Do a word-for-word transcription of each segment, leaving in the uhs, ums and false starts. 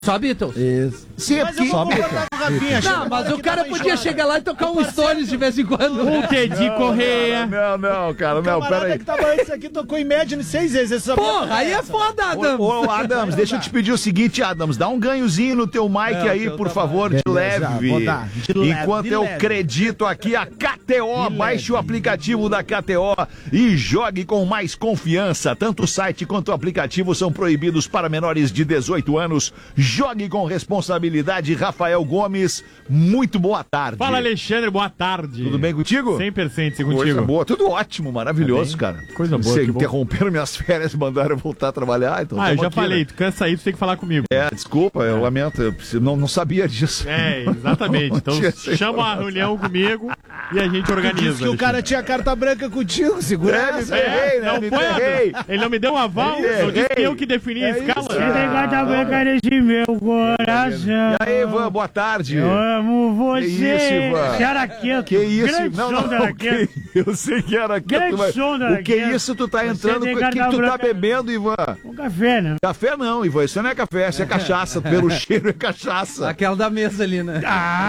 Só Beatles. Isso. Sim, mas eu vou concordar com o Rafinha. Não, mas o cara podia chegar lá e tocar um Stones de vez em quando. Um Teddy Correia. Não, não, cara, não, pera aí. O que tava antes aqui tocou Imagine seis vezes. Porra, aí é foda, Adams. Ô, ô, Adams, deixa eu te pedir o seguinte, Adams, dá um ganhozinho no teu mic aí, por favor, de leve. Vou dar, de leve, Enquanto de eu leve. acredito aqui a K T O, baixe o aplicativo da K T O e jogue com mais confiança. Tanto o site quanto o aplicativo são proibidos para menores de dezoito anos. Jogue com responsabilidade. Rafael Gomes, muito boa tarde. Fala, Alexandre, boa tarde. Tudo bem contigo? cem por cento Coisa contigo. boa, tudo ótimo, maravilhoso, Tá cara. Coisa boa, Você que bom. interromperam minhas férias e mandaram eu voltar a trabalhar, então Ah, eu tamo já aqui, falei, né? tu cansa aí, tu tem que falar comigo. É, desculpa, eu lamento, eu preciso- não, não sabia disso. É, exatamente. Então Tinha essa chama a reunião comigo e a gente Diz organiza. que o cara tinha carta branca contigo, segura É, me essa. ferrei, né? Não Me foi, ferrei. Adams. Ele não me deu um aval, Me eu disse que ferrei. eu que defini a É escala. isso. Você tem carta branca nesse meu coração. E aí, Ivan, boa tarde. Eu amo você. Que isso, Ivan? Que Araqueto. Que isso? Grande Não, som não, do que, Araqueto. eu sei que era aqui. Grande mas som do o que Araqueto. isso tu tá Você entrando? tem O que, que carta tu tá branca. bebendo, Ivan? Um café, né? Café não, Ivan, isso não é café, isso é cachaça. Pelo cheiro é cachaça. Aquela da mesa ali, né?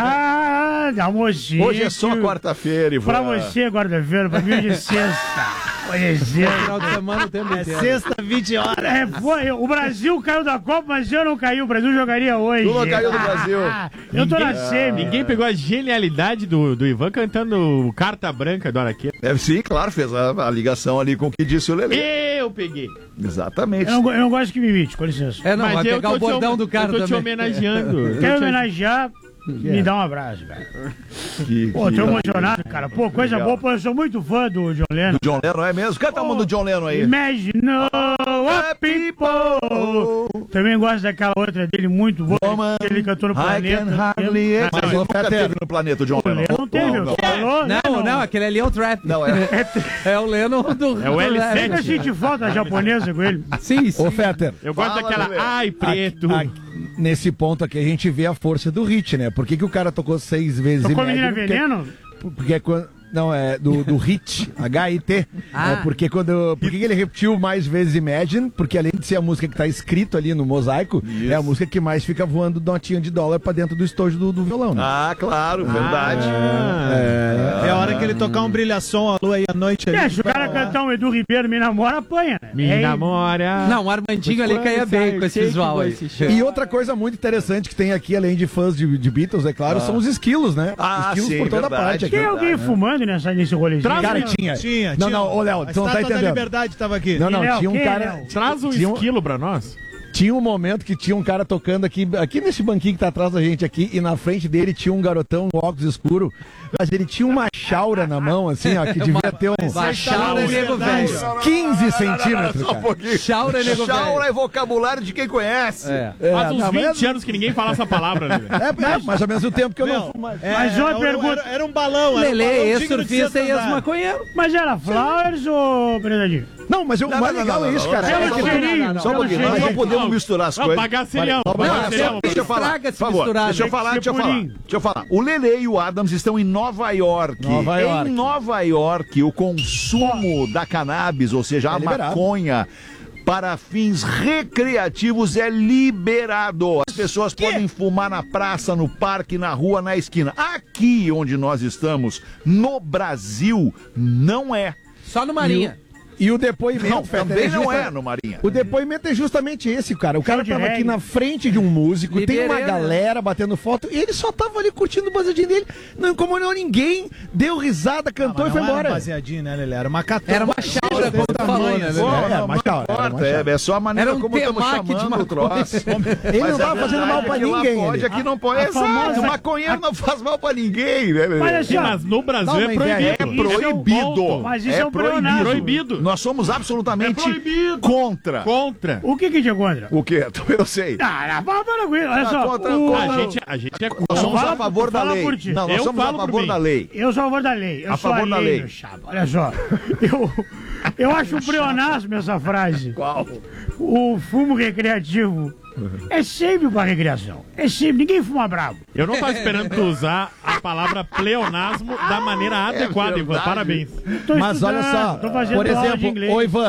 Ah, dá mocinho. Hoje é só quarta-feira, Ivan. Pra você, quarta-feira, pra mim hoje é sexta. Hoje é sexta. Final de semana o tempo inteiro. Sexta, vinte horas. É, foi, o Brasil caiu da Copa, mas eu não caí. O Brasil jogaria hoje. Tu não caiu do Brasil. Ah, eu tô na semi. Ninguém pegou a genialidade do, do Ivan cantando Carta Branca do Araqueto. É, sim, claro, fez a, a ligação ali com o que disse o Lelê. Eu peguei. Exatamente. Eu não, go- eu não gosto que me imite, com licença. É, não, vai eu pegar tô o bordão te, do cara Eu tô te também. homenageando. Eu tô Quero te- homenagear, me dá um abraço, cara. Que, Pô, que- tô emocionado, cara. Pô, coisa Legal. boa, pô, eu sou muito fã do John Lennon. John Lennon é mesmo? Canta uma do John Lennon aí. Imagine a people. Também gosto daquela outra dele, muito boa, Woman, que ele cantou no I can Planeta. hardly... Ah, Mas ele nunca teve no planeta o John Lennon. Não teve, Não, não. falou, né? Não, não, aquele ali é o trap. Não, é... É o Lennon do... É o L sete. Ainda senti falta japonesa com ele. Sim, sim. Ô, Fetter, Eu gosto Fala, daquela Lelê. ai preto. aqui- nesse ponto aqui a gente vê a força do hit, né? Por que, que o cara tocou seis vezes Tocou Imagine? Menina Porque- Veneno? Porque é quando. Não, é do, do hit, H I T. Ah. É porque quando. Por que que ele repetiu mais vezes Imagine? Porque além de ser a música que tá escrito ali no mosaico, é a música que mais fica voando notinha de dólar pra dentro do estojo do, do violão, né? Ah, claro, verdade. É a hora que ele tocar um brilhação, a lua e a noite ali. É, se o cara cantar um Edu Ribeiro, me namora, apanha, né? Me É, namora. Não, o Armandinho ali caía bem com esse visual aí. E outra coisa muito interessante que tem aqui, além de fãs de, de Beatles, é claro, são os esquilos, né? Ah, esquilos sim, por toda verdade. parte aqui. Tem alguém fumando nessa, nesse rolezinho? Traz Cara, um- tinha. Tinha, Não, tinha. não, ô Léo, A tu não tá Estátua da entendendo. Liberdade tava aqui. Não, não, Léo, tinha um quem, cara. Léo? Traz um Tinha um- esquilo pra nós. Tinha um momento que tinha um cara tocando aqui, aqui nesse banquinho que tá atrás da gente aqui, e na frente dele tinha um garotão com óculos escuro, mas ele tinha uma chaura na mão, assim, ó, que devia ter uns Uma chaura é nego velho. quinze centímetros, Só um cara. pouquinho. Chaura é nego Chaura velho. é vocabulário de quem conhece. É. É, Faz uns tá vinte vendo? anos que ninguém fala essa palavra, né? É, é, mas ao mesmo tempo que eu não Meu, fumo mais. é, Mas uma era, pergunta- Era, era um balão, era um Lelê, balão digno de ex-surfista ser e andado. ex-maconheiro. Mas era Flowers ou Bernardinho? Não, mas o Não, mais não, legal não, é não, isso, não, cara. não, Pelo não, não, cheirinho. Só um pelo pouquinho, nós não cheirinho. podemos misturar as Não, coisas. bagacelhão. Não, bagacelhão. Deixa eu falar, Estraga por se favor, misturar, deixa eu tem falar, que deixa eu ser falar, purinho. deixa eu falar. O Lelê e o Adams estão em Nova York. Nova York. Em Nova York, o consumo da cannabis, ou seja, a É liberado. maconha, para fins recreativos é liberado. As pessoas podem fumar na praça, no parque, na rua, na esquina. Aqui onde nós estamos, no Brasil, não é. Só no Marinha. E o depoimento, Não, Fetter, também não justa- é no Marinha. O depoimento é justamente esse, cara. O cara de tava aqui reggae. na frente de um músico, tem uma Liberena. galera batendo foto, e ele só tava ali curtindo o baseadinho dele, não incomodou ninguém, deu risada, cantou Ah, e mas foi não era embora. um baseadinho, né, Lelê? Era uma catona. Era uma chaura, como tu falou, né? Pô, Lelê? É, não, mas não tá, era importa, uma é, é só a maneira Era um como estamos temaki de chamando o troço. Ele Mas não a tava fazendo verdade mal pra é que lá ninguém. Pode, ele. aqui não pode. A Exato, famosa- o maconheiro não faz mal pra ninguém, né, Mas Lelê? assim, ó, Mas no Brasil Dá é uma ideia. proibido. É Isso é um proibido. ponto. Mas isso é um proibido. pleonasmo. Proibido. Nós somos absolutamente É proibido. contra. Contra. o que que tinha contra? O quê? Eu sei. Ah, não, fala para com isso. Olha Ah, só, contra- o- contra- A gente, a gente é Nós contra. somos fala- a favor da fala lei. por ti. Não, nós Eu somos a falo por favor mim. da lei. Eu sou a favor da lei. Eu A sou favor a da lei, lei. meu chapa. Olha só. Eu, eu acho um pleonasmo essa frase. Qual? O fumo recreativo é sempre pra recreação. É sempre. Ninguém fuma bravo. Eu não tava esperando tu usar a palavra pleonasmo da maneira adequada, Ivan. verdade. Parabéns. Tô Mas olha estudando, só, tô fazendo por aula de exemplo, inglês. ô Ivan,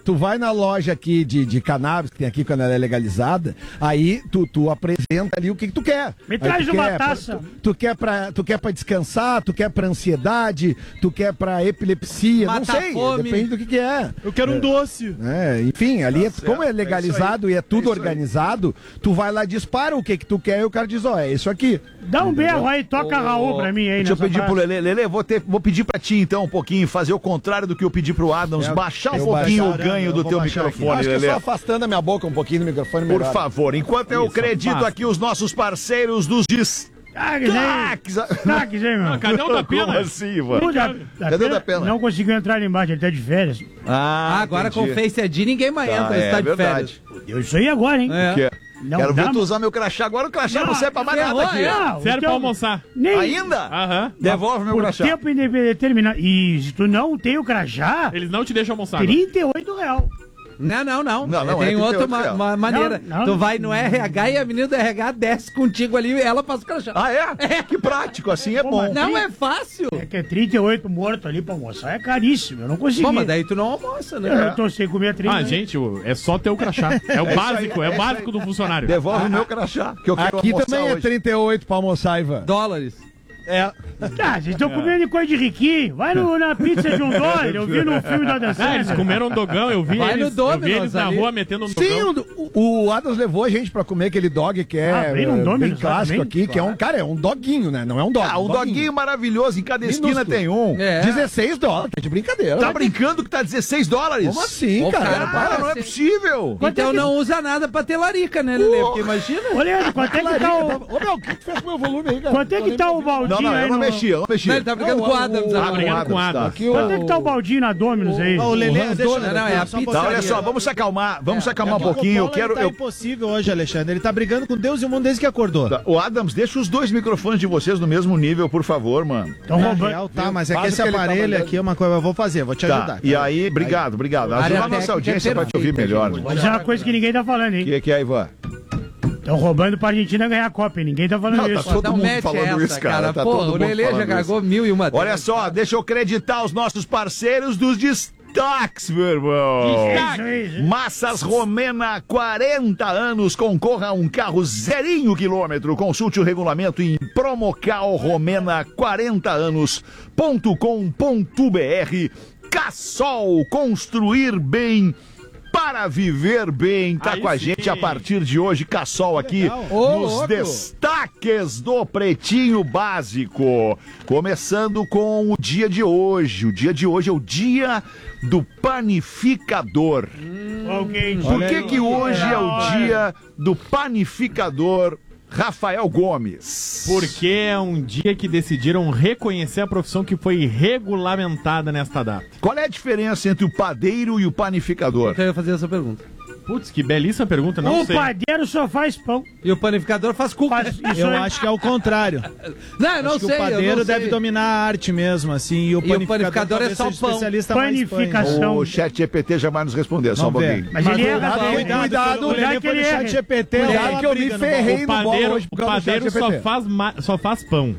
tu vai na loja aqui de, de cannabis, que tem aqui quando ela é legalizada, aí tu, tu apresenta ali o que, que tu quer. Me Aí traz tu uma quer taça. Pra, tu, tu, quer pra, tu quer pra descansar, tu quer pra ansiedade, tu quer pra epilepsia, Matar não sei, fome. depende do que que é. Eu quero um doce. É, enfim, ali, é, como é legalizado é e é tudo É isso aí. organizado, tu vai lá, dispara o que que tu quer e o cara diz, ó, é isso aqui. Dá um berro aí, toca Raul pra mim aí. Deixa eu nessa pedir frase. pro Lelê. Lelê, vou, ter, vou pedir pra ti então um pouquinho, fazer o contrário do que eu pedi pro Adams, É, baixar um eu pouquinho baixar, o ganho eu do vou teu baixar aqui. microfone, Acho que Lelê. só afastando a minha boca um pouquinho do microfone Por melhor. favor, enquanto eu acredito aqui os nossos parceiros dos destaques. Destaques aí. Destaques aí, meu. Cadê o da Como pena? assim, Ivan? O da- da Cadê o Pena da Pena? Não conseguiu entrar ali embaixo, ele tá de férias. Ah, Agora entendi. com Face I D ninguém mais Tá, entra, é você tá de verdade. férias. Deu isso aí agora, hein? É. Que é? Não Quero dá, ver tu mas- usar meu crachá. Agora o crachá não, Não, serve pra mais nada ferrou, aqui. é. Não, Serve então, pra almoçar. Nem Ainda? Aham. Devolve meu por crachá. tempo indeterminado. E se tu não tem o crachá, Eles não te deixam almoçar. agora. trinta e oito reais. Não, não, não. Não, não, Tem é outra trinta e oito ma- real. ma- maneira. Não, não. Tu vai no R H e a menina do R H desce contigo ali e ela passa o crachá. Ah, é? Que prático, assim é Pô, bom. mas- Não é fácil. É que é trinta e oito morto ali pra almoçar, é caríssimo. Eu não consegui. Pô, mas daí tu não almoça, né? Eu tô sem comer trinta. Ah, gente, o- é só ter o crachá. É o básico, é o básico do funcionário. Devolve meu crachá, que eu quero Aqui almoçar também é hoje. trinta e oito pra almoçar, Ivan. Dólares. É. Ah, vocês estão comendo de coisa de riquinho. Vai no, na pizza de um dólar. Eu vi no filme da Ah, eles Dança. comeram um dogão, eu vi Vai eles, no eu vi eles Domino's na ali. rua metendo um Sim, dogão. o, o Adams levou a gente pra comer aquele dog que é Ah, bem num é, bem Domino's, clássico também. aqui, que é um, cara, é um doguinho, né? Não é um dog. Ah, um doguinho maravilhoso, em cada esquina Minúsculo. tem um. É. dezesseis dólares, tá de brincadeira. Tá brincando que tá dezesseis dólares? Como assim, Ô, cara? cara, Cara, não é possível. Então não usa nada pra ter larica, né, Lelê? Porque imagina. Ô, Leandro, quanto é que tá o... Ô, meu, o que tu fez com o meu volume aí, cara? Quanto é que tá o baldinho Não, não, aí eu não no... mexi, eu não mexi. Não, ele tá brigando com o Adams Tá agora. brigando com o Adams, Adams. Aqui, Quanto é o- que tá o baldinho na Domino's aí? Ô, Lelê, Hans deixa Donner, não, é a só um pizza. Tá, pouquinho. olha só, vamos se acalmar, vamos se acalmar um O pouquinho. Eu Coppola, quero. Tá Eu... impossível hoje, Alexandre. Ele tá brigando com Deus e o mundo desde que acordou. Tá, o Adams, deixa os dois microfones de vocês no mesmo nível, por favor, mano. Tão Na roubando. real, tá, mas é Faz que o esse que ele tá aparelho mandando. aqui é uma coisa que eu vou fazer, vou te Tá, ajudar. e aí, obrigado, obrigado. área Ajuda a nossa técnica audiência é pra te ouvir perfeita, melhor. gente. O Mas é uma coisa que ninguém tá falando, hein? que, que é, Ivan? Estão roubando pra Argentina ganhar a Copa, hein? Ninguém tá falando Não, tá isso. todo Então mundo mete falando essa, isso, cara. Tá Pô, todo o mundo Lelê já falando cagou isso. mil e uma Olha vezes. só, deixa eu acreditar os nossos parceiros dos destaques, meu irmão. É isso aí, gente. Massas Romena, quarenta anos, concorra a um carro zerinho quilômetro. Consulte o regulamento em promocal romena quarenta anos ponto com ponto br. Cassol, construir bem para viver bem. Tá Aí com a sim. gente a partir de hoje, Cassol aqui Ô, nos louco. destaques do Pretinho Básico. Começando com o dia de hoje. O dia de hoje é o dia do panificador. Ok. Por que que hoje é o dia do panificador, Rafael Gomes? Porque é um dia que decidiram reconhecer a profissão que foi regulamentada nesta data. Qual é a diferença entre o padeiro e o panificador? Eu ia fazer essa pergunta. Putz, que belíssima pergunta, não O sei. padeiro só faz pão. E o panificador faz cuca. Faz isso Eu aí. acho que é o contrário. Não, eu não acho que sei. o padeiro eu não deve sei. dominar a arte mesmo, assim, e o E o panificador talvez é só seja pão. especialista mais em pães. Panificação. O chat G P T já vai nos responder, só um Vamos ver. pouquinho. Mas ele erra cuidado, bem. cuidado, o Lelê Cuidado que foi ele no erra. chat G P T, Cuidado lá que eu me briga no ferrei O no bola padeiro, hoje por o causa do padeiro chat só G P T. faz, ma- só faz pão.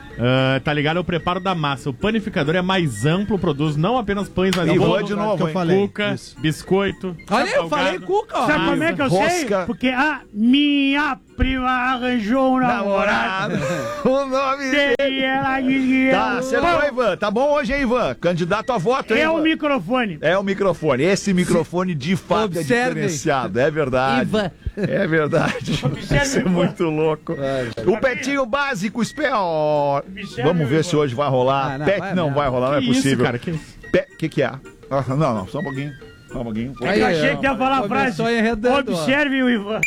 Ah, tá ligado? É o preparo da massa. O panificador é mais amplo, produz não apenas pães, mas E bolo, vou de novo, que eu hein? falei. cuca, Isso. biscoito. Olha, eu salgado. falei cuca, ó. Sabe como é que eu Rosca. sei? Porque a minha prima arranjou um namorado. O nome dele. E ela disse que Tá, é acertou, o- Ivan. Tá bom hoje, hein, Ivan? Candidato a voto, hein, é o Ivan? microfone. É o microfone. Esse microfone de fato é Observem. diferenciado. É verdade. Ivan. É verdade. Isso é muito louco. O Petinho Básico, Spell. Vamos ver se hoje vai rolar. Ah, não, Pet vai não mesmo. vai rolar, não é Que isso, possível. cara? Que isso? O que que é? Ah, não, não, só um pouquinho. Só um pouquinho. Aí, Eu achei ó, que ia falar a frase. começou enredando, ó. Observe o Ivan.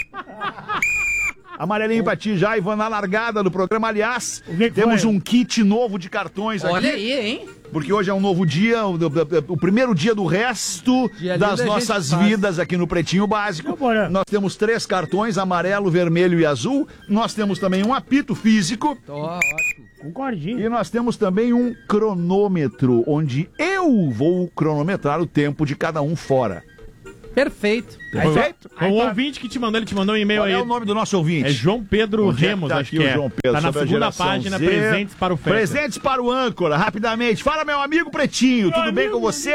Amarelinho pra ti já, Ivan, na largada do programa. Aliás, O que que temos foi? um kit novo de cartões Olha aqui. aí, hein? Porque hoje é um novo dia, o, o- o primeiro dia do resto Dia das lindo a nossas gente faz. vidas aqui no Pretinho Básico. Meu Porã. Nós temos três cartões, amarelo, vermelho e azul. Nós temos também um apito físico. Ó, ótimo. Concordinho. E nós temos também um cronômetro, onde eu vou cronometrar o tempo de cada um fora. Perfeito. Perfeito? Foi o ouvinte que te mandou, ele te mandou um e-mail Qual aí. é o nome do nosso ouvinte? É João Pedro Onde é que Remos, tá acho aqui que o é. João Pedro, Tá na sobre a segunda geração página, Z. presentes para o Festa. Presentes para o âncora, rapidamente. Fala, meu amigo Pretinho, tudo bem com você?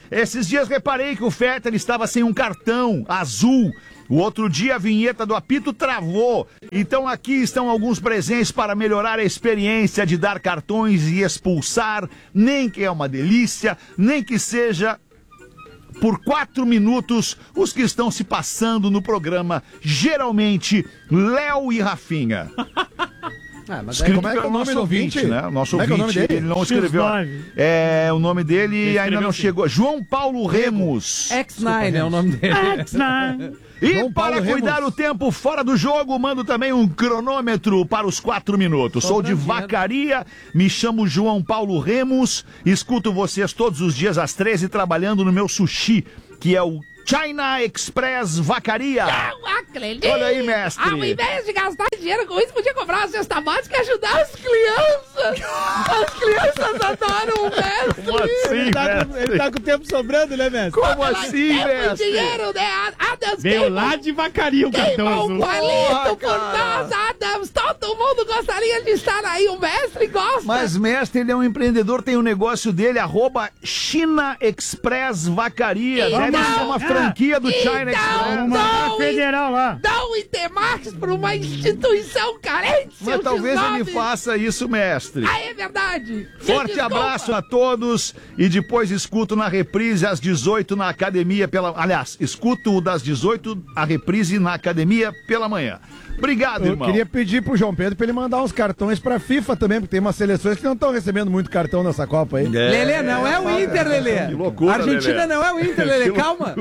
Esses dias reparei que o Fetter estava sem um cartão azul. O outro dia a vinheta do apito travou. Então aqui estão alguns presentes para melhorar a experiência de dar cartões e expulsar. Nem que é uma delícia, nem que seja por quatro minutos os que estão se passando no programa. Geralmente, Léo e Rafinha. Ah, mas como é que é o nome do ouvinte, né? O nosso como ouvinte, é, é o nome dele? Ele não escreveu. É, o nome dele ainda não chegou. João Paulo Remos. X nove é o nome dele. X nove. E João para Paulo cuidar Remos. o tempo fora do jogo, mando também um cronômetro para os quatro minutos. Sou de Vacaria, me chamo João Paulo Remos, escuto vocês todos os dias às treze trabalhando no meu sushi, que é o China Express Vacaria. Olha aí, mestre. Ao invés de gastar dinheiro com isso, podia comprar uma cesta básica e ajudar as crianças. As crianças adoram o mestre. Como assim, Ele tá, com, mestre? ele tá com o tempo sobrando, né, mestre? Como assim, Tempo e mestre? dinheiro, né? Adams Veio queima- lá de Vacaria o cartão queima azul. um palito Porra, por cara. nós, Adams. Todo mundo gostaria de estar aí. O mestre gosta. Mas, mestre, ele é um empreendedor, tem um negócio dele, arroba China Express Vacaria. Então, Deve ser uma franquia do China então, Express. Uma Não, federal lá. Dá um Intermarques para uma instituição carente, seu Mas talvez X nove. ele faça isso, mestre. Ah, é verdade. Me Forte desculpa. abraço a todos e depois escuto na reprise às dezoito na academia pela... Aliás, escuto o das dezoito, a reprise na academia pela manhã. Obrigado, Eu irmão. queria pedir pro João Pedro pra ele mandar uns cartões pra FIFA também, porque tem umas seleções que não estão recebendo muito cartão nessa Copa aí. Lelê, não é o Inter, Lelê. Que loucura, A Argentina Lelê. não é o Inter, Lelê. Calma.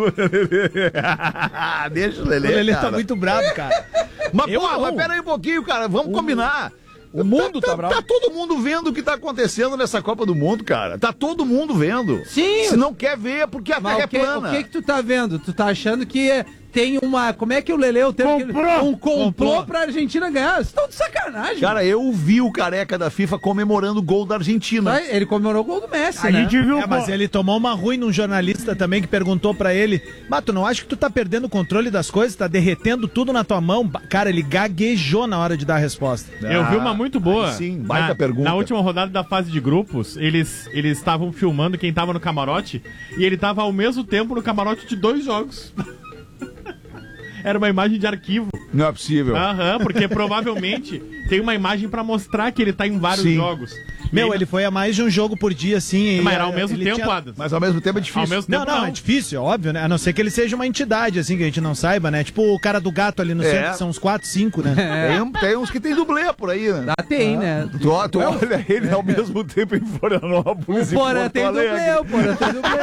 Deixa o Lelê, O Lelê cara. tá muito bravo, cara. Mas, Eu porra, não. mas pera aí um pouquinho, cara. Vamos combinar. O mundo tá bravo. Tá todo mundo vendo o que tá acontecendo nessa Copa do Mundo, cara. Tá todo mundo vendo. Sim. Se não quer ver, é porque a Mas terra o que, é plana. o que que tu tá vendo? Tu tá achando que tem uma... Como é que o Lelê... O termo que ele- Comprou. um complô Comprou. pra Argentina ganhar. Vocês estão de sacanagem. Cara, eu vi o careca da FIFA comemorando o gol da Argentina. Vai, ele comemorou o gol do Messi, A né? gente viu É, mas ele tomou uma ruim num jornalista também que perguntou pra ele: Mas tu não acha que tu tá perdendo o controle das coisas? Tá derretendo tudo na tua mão? Ba- Cara, ele gaguejou na hora de dar a resposta. Eu vi uma muito boa. aí sim, baita na, pergunta. Na última rodada da fase de grupos, eles eles estavam filmando quem tava no camarote e ele tava ao mesmo tempo no camarote de dois jogos. Era uma imagem de arquivo. Não é possível. Aham, porque provavelmente tem uma imagem pra mostrar que ele tá em vários Sim. jogos. Meu, E- ele foi a mais de um jogo por dia, assim. e- Mas era ao mesmo ele tempo, tinha- Adams. Mas ao mesmo tempo é Ao difícil. mesmo Não, tempo, não, não. é difícil, é óbvio, né? A não ser que ele seja uma entidade, assim, que a gente não saiba, né? Tipo o cara do gato ali no É. centro, que são uns quatro, cinco, né? Tem, um- tem uns que tem dublê por aí, né? Ah, tem, né? Tu, tu olha ele ao mesmo tempo em Florianópolis O e Porã Porto tem Alegre. dublê, o Porã tem dublê.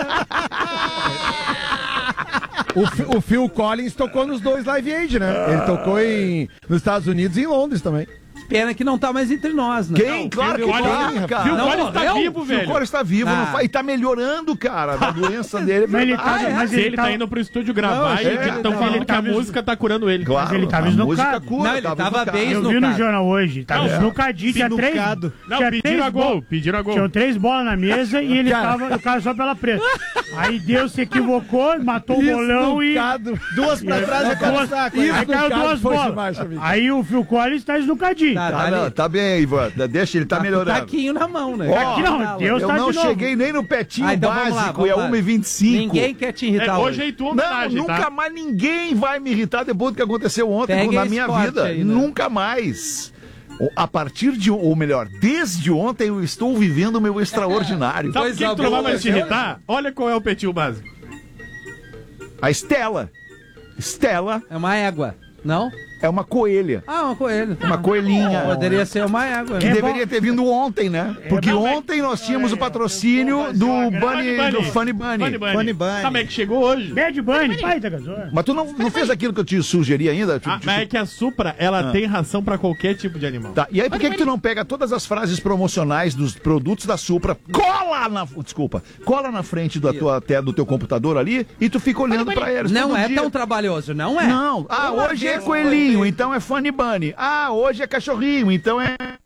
O, Fi- o Phil Collins tocou nos dois Live Aid, né? Ele tocou em, nos Estados Unidos e em Londres também. Pena que não tá mais entre nós, né? Quem? Claro que Phil Collins- tá, cara. Phil Não Collins tá morreu? vivo, O velho. Collins tá vivo Ah. não fa- e tá melhorando, cara, da doença dele. Mas ele verdade. tá, mas Se ele ele tá, tá indo pro estúdio gravar Não, e achei que estão ele falando tava- que a ele tava- música tá curando ele. Claro, ele tava a música esnucado. cura, Não, ele tava esnucado. bem Eu vi no esnucado. jornal hoje, tava esnucadinho, tinha três. Esnucado. Não, tinha pediram três a gol, bolas. pediram a gol. Tinham três bolas na mesa e ele tava, o cara só pela preta. Aí Deus se equivocou, matou o bolão e. Esnucado. Duas pra trás é Duas- saco. Aí Isso, caiu cara, duas foi bolas. demais, amigo. Aí o Phil Collins tá esnucadinho. Tá, Tá, tá não, ali. tá bem, Ivan. Deixa, ele tá, Tá com o melhorando. taquinho na mão, né? Ó, Não, Deus Eu tá não de novo. cheguei nem no petinho Ah, então vamos lá, básico, vamos é lá. uma e vinte e cinco. Ninguém quer te É, irritar hoje é tua Não, homenagem, nunca tá? mais ninguém vai me irritar depois do que aconteceu ontem Pegue na esse minha corte vida. aí, né? Nunca mais. O- A partir de, ou melhor, desde ontem eu estou vivendo o meu extraordinário. Sabe por que, Coisa que tu não vai boa, mais te cara. irritar? Olha qual é o petinho básico. A Estela. Estela É uma égua, não? é uma coelha. Ah, uma coelha. Uma coelhinha. Poderia ser uma égua. Que né? deveria ter vindo ontem, né? Porque não, mas- ontem nós tínhamos o patrocínio do Bunny, do Funny Bunny. Funny Bunny. Funny Bunny. Como é que chegou hoje? Bad Bunny, pai da gasolina. Mas tu não, não fez aquilo que eu te sugeri ainda? Tipo, Ah, mas é que a Supra, ela Ah. tem ração pra qualquer tipo de animal. Tá, e aí por que, que tu não pega todas as frases promocionais dos produtos da Supra, cola na, desculpa, cola na frente da tua, te- do teu computador ali e tu fica olhando pra eles Não todo é dia. tão trabalhoso, não é? Não, ah, Eu hoje é larguei coelhinho, então é Funny Bunny. Ah, hoje é cachorrinho, então é